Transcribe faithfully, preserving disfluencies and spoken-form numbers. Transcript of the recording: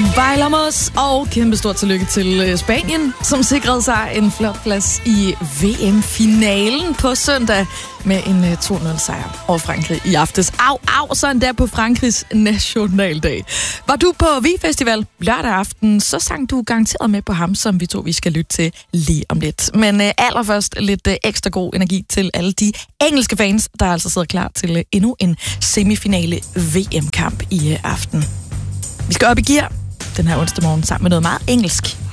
Bailamos, og kæmpe stort tillykke til Spanien, som sikrede sig en flot plads i V M-finalen på søndag med en to nul sejr over Frankrig i aftes. Au, au, så endda på Frankrigs nationaldag. Var du på V-festival lørdag aften, så sang du garanteret med på ham, som vi to vi skal lytte til lige om lidt. Men øh, allerførst lidt øh, ekstra god energi til alle de engelske fans, der altså sidder klar til øh, endnu en semifinale V M-kamp i øh, aften. Vi skal op i gear den her onsdag morgen sammen med noget meget engelsk.